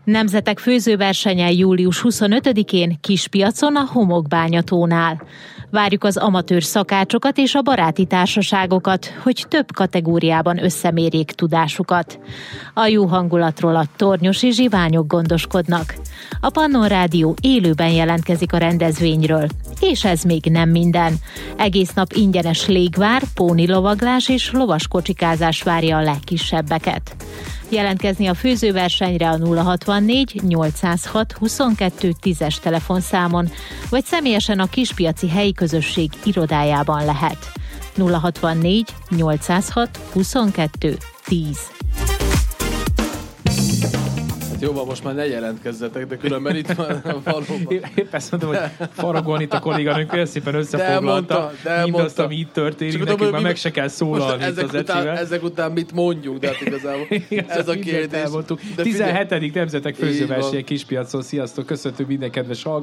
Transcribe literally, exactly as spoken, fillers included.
Nemzetek főzőversenye július huszonötödikén Kispiacon a Homokbányatónál. Várjuk az amatőr szakácsokat és a baráti társaságokat, hogy több kategóriában összemérjék tudásukat. A jó hangulatról a tornyosi zsiványok gondoskodnak. A Pannon Rádió élőben jelentkezik a rendezvényről. És ez még nem minden. Egész nap ingyenes légvár, pónilovaglás és lovaskocsikázás várja a legkisebbeket. Jelentkezni a főzőversenyre a nulla hatvannégy nyolcszázhat huszonkettő tízes telefonszámon, vagy személyesen a Kispiaci helyi közösség irodájában lehet. nulla hatvannégy nyolcszázhat huszonkettő tíz. Jó, van, most már ne jelentkezzetek, de különben itt van valóban. Épp ezt mondom, hogy Faragón itt a kolléganőnk olyan szépen összefoglalta mindazt, ami itt történik, nekünk már meg se kell szólalni itt az ecivel. Ezek után mit mondjuk, de hát igazából ez a kérdés. tizenhetedik nemzetek főzőverseny Kispiacon. Sziasztok, köszöntünk minden kedves hallgatót.